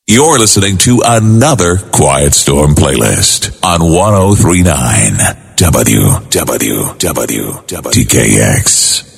You're listening to another Quiet Storm playlist on 1039 WTKX.